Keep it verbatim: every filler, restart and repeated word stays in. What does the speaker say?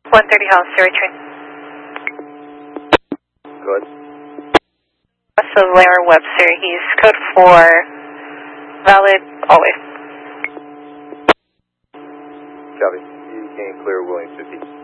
one thirty Hollister, return. Go ahead. West of Lamar Webster, he's code four, valid always. Copy. You can clear Williams fifty.